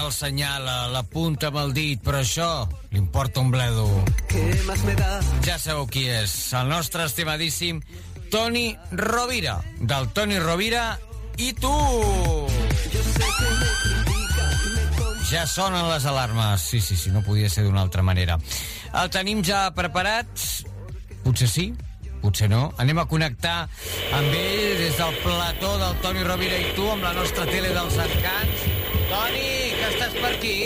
el senyal, l'apunta amb el dit, però això li importa un bledo. Ja sabeu qui és, el nostre estimadíssim Toni Rovira, del Toni Rovira i tu. Ja sonen les alarmes. Sí, no podia ser d'una altra manera. El tenim ja preparat? Potser sí, potser no. Anem a connectar amb ell des del plató del Toni Rovira i tu, amb la nostra tele dels encants. Toni, que estàs per aquí?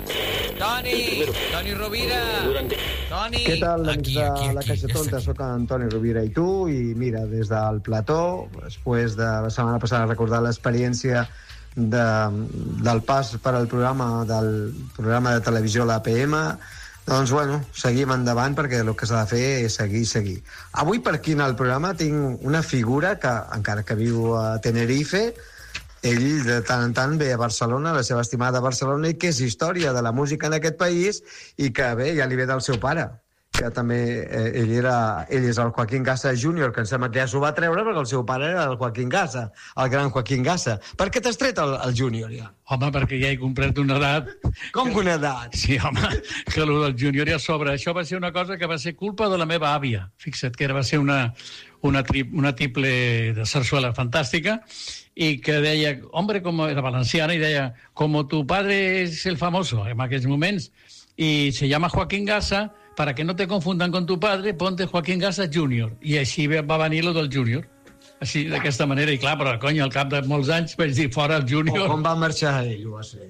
Toni Rovira. Toni. Què tal, amics de la Caixa Tonta? Soc en Toni Rovira i tu, i mira, des del plató, després de la setmana passada recordar l'experiència del pas per al programa de televisió a l'APM, doncs bueno, seguim endavant perquè el que s'ha de fer és seguir. Avui per aquí en el programa tinc una figura que, encara que viu a Tenerife, ell de tant en tant ve a Barcelona, la seva estimada Barcelona, i que és història de la música en aquest país, i que bé, ja li ve del seu pare, que també ell és el Joaquín Gassa Júnior, que em sembla que ja s'ho va treure perquè el seu pare era el Joaquín Gassa, el gran Joaquín Gassa. Per què t'has tret el Júnior ja? Home, perquè ja he comprat una edat. Com que una edat? Sí, home, que el del Júnior ja sobra. Això va ser una cosa que va ser culpa de la meva àvia. Fixa't que va ser una triple de sarsuela fantàstica, i que deia, hombre, era valenciana, i deia, como tu padre es el famoso en aquells moments, y se llama Joaquín Gassa, para que no te confundan con tu padre, ponte Joaquín Gassa Júnior. I així va venir lo del Júnior. Així, d'aquesta manera. I clar, però cony, al cap de molts anys vaig dir fora el Júnior. Com va marxar ell, ho va ser?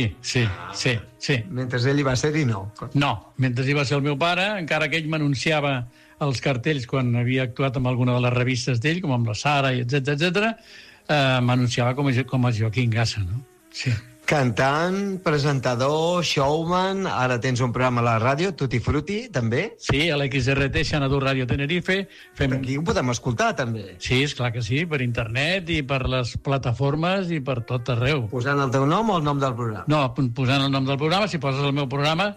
Sí. Mentre ell hi va ser i no? No, mentre hi va ser el meu pare, encara que ell m'anunciava els cartells quan havia actuat amb alguna de les revistes d'ell, com amb la Sara, etc. M'anunciava com a Joaquín Gassa, no? Sí. Cantant, presentador, showman, ara tens un programa a la ràdio, Tutti Frutti, també? Sí, a l'XRT, Xanadu Ràdio Tenerife. Aquí ho podem escoltar, també? Sí, esclar que sí, per internet i per les plataformes i per tot arreu. Posant el teu nom o el nom del programa? No, posant el nom del programa, si poses el meu programa...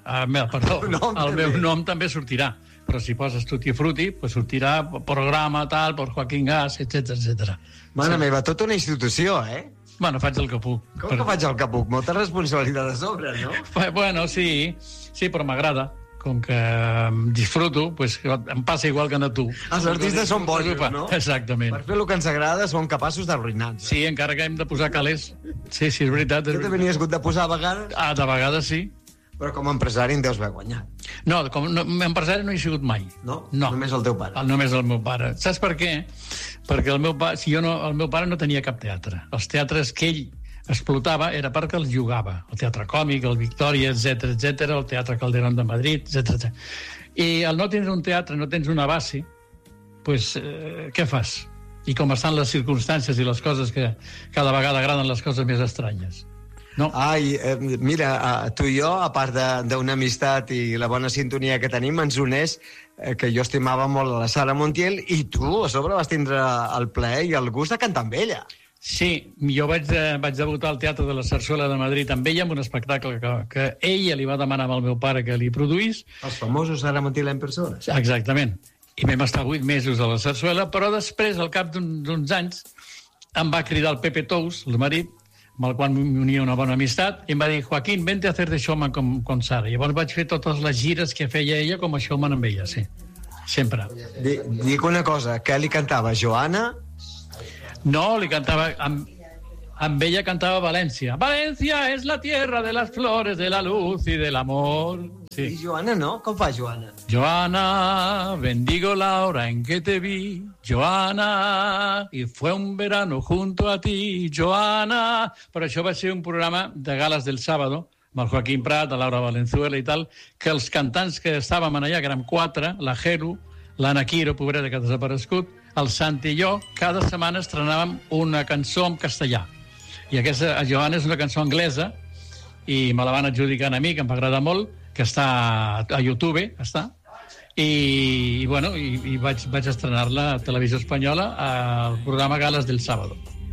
el meu nom també sortirà. Però si poses Tutti Frutti, pues sortirà programa tal, per Joaquín Gas, etc. Mare meva, tota una institució, eh? Bueno, faig el que puc. Com que faig el que puc? Molta responsabilitat a sobre, no? Bueno, sí, però m'agrada. Com que disfruto, pues em passa igual que a tu. Els artistes són bojos, no? Exactament. Per fer el que ens agrada són capaços d'arruïnar-nos. Sí, encara que hem de posar calés. Sí, és veritat. Que també n'hi has hagut de posar a vegades? De vegades sí. Però com a empresari en deus haver guanyat. No, com a empresari no he sigut mai. No? Només el teu pare? Només el meu pare. Saps per què? Perquè el meu pare no tenia cap teatre. Els teatres que ell explotava era perquè els jugava. El Teatre Còmic, el Victòria, etc., el Teatre Calderón de Madrid, etc. I al no tenir un teatre, no tens una base, pues, què fas? I com estan les circumstàncies i les coses que cada vegada agraden les coses més estranyes. No. Ai, mira, tu i jo, a part d'una amistat i la bona sintonia que tenim, ens uneix que jo estimava molt a la Sara Montiel, i tu, a sobre, vas tindre el plaer i el gust de cantar amb ella. Sí, jo vaig debutar al Teatre de la Sarsuela de Madrid amb ella, amb un espectacle que ella li va demanar al meu pare que li produís. Els famosos Sara Montiel en persona. Exactament. I vam estar 8 mesos a la Sarsuela, però després, al cap d'uns anys, em va cridar el Pepe Tous, el marit, amb el qual m'unia una bona amistat, i em va dir, Joaquín, vente a hacer de showman con Sara. Llavors vaig fer totes les gires que feia ella com a showman amb ella, sí. Sempre. Dic una cosa, que li cantava Joana? No, li cantava... Amb ella cantava València. València és la tierra de las flores, de la luz y del amor. Sí. I Joana no? Com fa Joana? Joana, bendigo la hora en que te vi. Joana, y fue un verano junto a ti. Joana... Però això va ser un programa de gales del sábado, amb el Joaquín Prat, la Laura Valenzuela i tal, que els cantants que estàvem allà, que érem 4, la Jero, l'Anna Quiro, pobreta que ha desaparegut, el Santi i jo, cada setmana estrenàvem una cançó en castellà. I aquesta, Joana, és una cançó anglesa, i me la van adjudicar a mi, que em va agradar molt, que està a YouTube, i bueno, i vaig estrenar-la a Televisió Espanyola al programa Gales del Sábado.